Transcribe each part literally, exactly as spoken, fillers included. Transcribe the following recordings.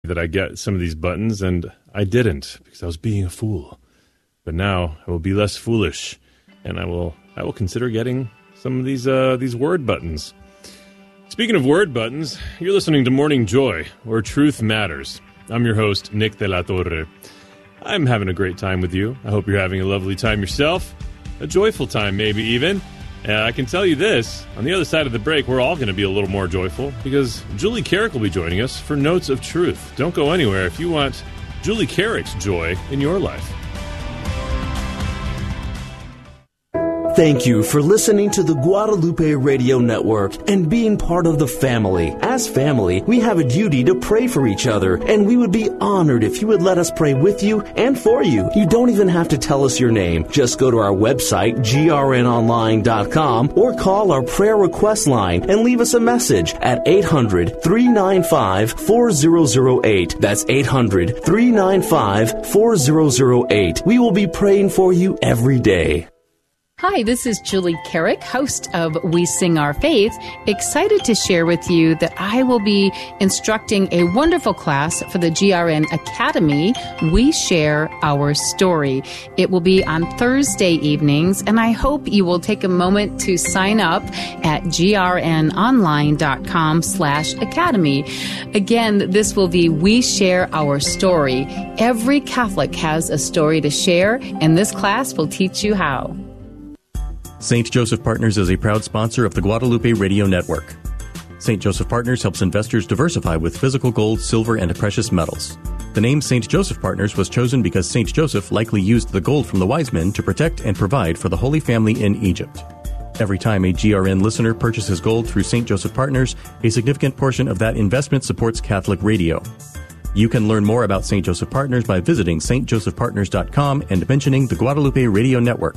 that I get some of these buttons, and I didn't because I was being a fool. But now I will be less foolish, and I will I will consider getting some of these uh, these word buttons. Speaking of word buttons, you're listening to Morning Joy, where truth matters. I'm your host, Nick De La Torre. I'm having a great time with you. I hope you're having a lovely time yourself, a joyful time maybe even. Uh, I can tell you this, on the other side of the break, we're all going to be a little more joyful because Julie Carrick will be joining us for Notes of Truth. Don't go anywhere if you want Julie Carrick's joy in your life. Thank you for listening to the Guadalupe Radio Network and being part of the family. As family, we have a duty to pray for each other, and we would be honored if you would let us pray with you and for you. You don't even have to tell us your name. Just go to our website, G R N online dot com, or call our prayer request line and leave us a message at eight hundred, three nine five, four zero zero eight. That's eight hundred, three nine five, four zero zero eight. We will be praying for you every day. Hi, this is Julie Carrick, host of We Sing Our Faith, excited to share with you that I will be instructing a wonderful class for the G R N Academy, We Share Our Story. It will be on Thursday evenings, and I hope you will take a moment to sign up at grnonline.com slash academy. Again, this will be We Share Our Story. Every Catholic has a story to share, and this class will teach you how. Saint Joseph Partners is a proud sponsor of the Guadalupe Radio Network. Saint Joseph Partners helps investors diversify with physical gold, silver, and precious metals. The name Saint Joseph Partners was chosen because Saint Joseph likely used the gold from the wise men to protect and provide for the Holy Family in Egypt. Every time a G R N listener purchases gold through Saint Joseph Partners, a significant portion of that investment supports Catholic radio. You can learn more about Saint Joseph Partners by visiting s t joseph partners dot com and mentioning the Guadalupe Radio Network.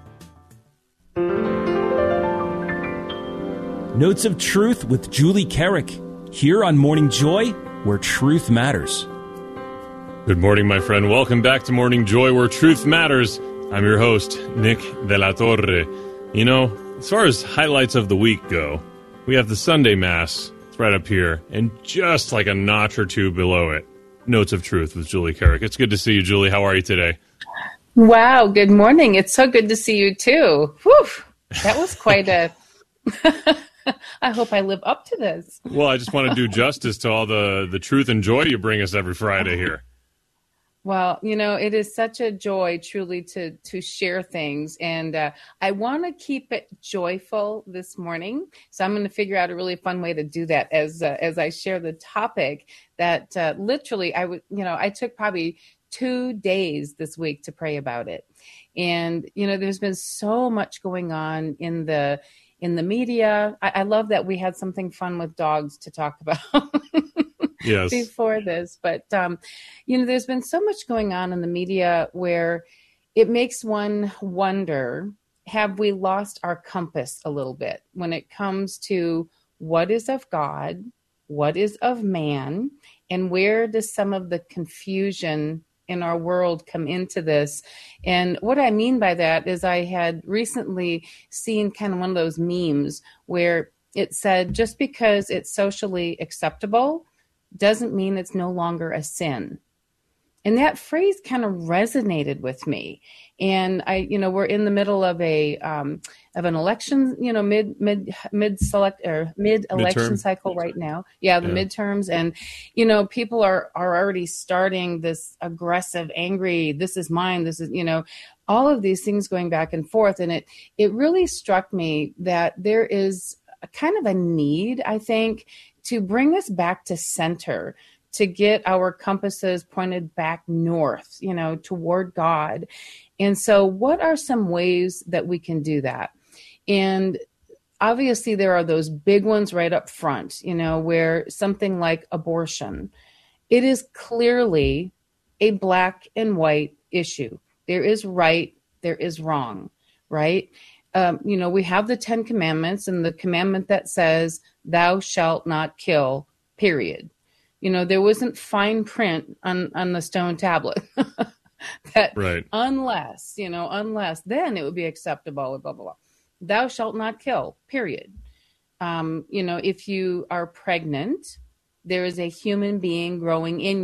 Notes of Truth with Julie Carrick, here on Morning Joy, where truth matters. Good morning, my friend. Welcome back to Morning Joy, where truth matters. I'm your host, Nick De La Torre. You know, as far as highlights of the week go, we have the Sunday Mass. It's right up here, and just like a notch or two below it, Notes of Truth with Julie Carrick. It's good to see you, Julie. How are you today? Wow, good morning. It's so good to see you, too. Whew, that was quite a... I hope I live up to this. Well, I just want to do justice to all the, the truth and joy you bring us every Friday here. Well, you know, it is such a joy truly to to share things. And uh, I want to keep it joyful this morning. So I'm going to figure out a really fun way to do that as uh, as I share the topic that uh, literally I would, you know, I took probably two days this week to pray about it. And, you know, there's been so much going on in the in the media. I, I love that we had something fun with dogs to talk about yes. before this. But, um, you know, there's been so much going on in the media where it makes one wonder, have we lost our compass a little bit when it comes to what is of God, what is of man, and where does some of the confusion in our world come into this? And what I mean by that is I had recently seen kind of one of those memes where it said, just because it's socially acceptable doesn't mean it's no longer a sin. And that phrase kind of resonated with me. And I, you know, we're in the middle of a um, of an election, you know, mid mid mid select or mid election cycle right now. Yeah, the yeah. midterms, and you know, people are are already starting this aggressive, angry. This is mine. This is, you know, all of these things going back and forth. And it it really struck me that there is a kind of a need, I think, to bring us back to center, to get our compasses pointed back north, you know, toward God. And so what are some ways that we can do that? And obviously there are those big ones right up front, you know, where something like abortion, it is clearly a black and white issue. There is right, there is wrong, right? Um, you know, we have the Ten Commandments and the commandment that says, thou shalt not kill, period. You know, there wasn't fine print on, on the stone tablet that right. unless, you know, unless then it would be acceptable, blah, blah, blah. Thou shalt not kill, period. Um, you know, if you are pregnant, there is a human being growing in